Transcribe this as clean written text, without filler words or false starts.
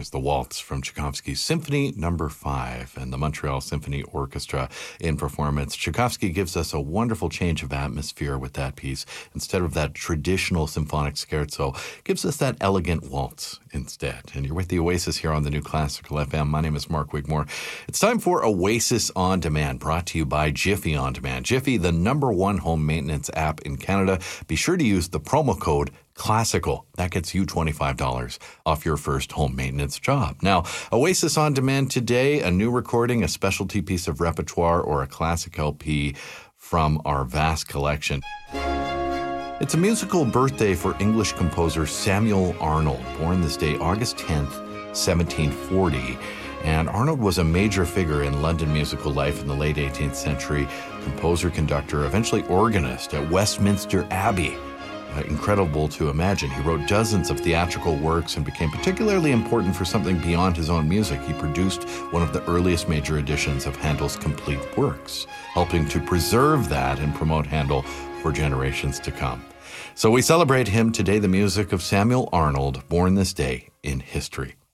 was the waltz from Tchaikovsky's Symphony No. 5 and the Montreal Symphony Orchestra in performance. Tchaikovsky gives us a wonderful change of atmosphere with that piece. Instead of that traditional symphonic scherzo, gives us that elegant waltz instead. And you're with the Oasis here on the New Classical FM. My name is Mark Wigmore. It's time for Oasis On Demand, brought to you by Jiffy On Demand. Jiffy, the #1 home maintenance app in Canada. Be sure to use the promo code Classical. That gets you $25 off your first home maintenance job. Now, Oasis On Demand today, a new recording, a specialty piece of repertoire, or a classic LP from our vast collection. It's a musical birthday for English composer Samuel Arnold, born this day, August 10th, 1740. And Arnold was a major figure in London musical life in the late 18th century, composer, conductor, eventually organist at Westminster Abbey. Incredible to imagine. He wrote dozens of theatrical works and became particularly important for something beyond his own music. He produced one of the earliest major editions of Handel's complete works, helping to preserve that and promote Handel for generations to come. So we celebrate him today, the music of Samuel Arnold, born this day in history.